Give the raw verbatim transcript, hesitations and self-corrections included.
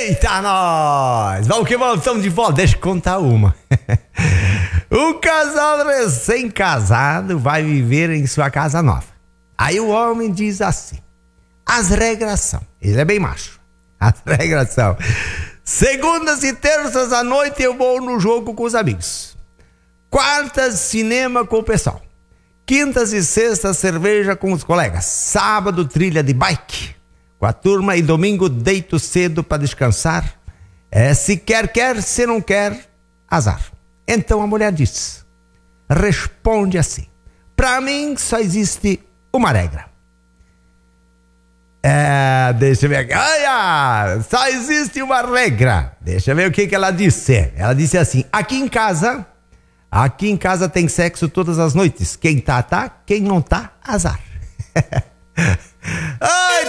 Eita, nós! Vamos que vamos, estamos de volta. Deixa eu contar uma. O casal recém-casado vai viver em sua casa nova. Aí o homem diz assim: as regras são, ele é bem macho, as regras são: segundas e terças à noite eu vou no jogo com os amigos, quartas cinema com o pessoal, quintas e sextas cerveja com os colegas, sábado trilha de bike com a turma e domingo deito cedo para descansar. É, se quer, quer, se não quer, azar. Então a mulher diz, responde assim: pra mim só existe uma regra. É, deixa eu ver aqui. Olha, só existe uma regra. Deixa eu ver o que, que ela disse. Ela disse assim: aqui em casa, aqui em casa tem sexo todas as noites. Quem tá, tá. Quem não tá, azar.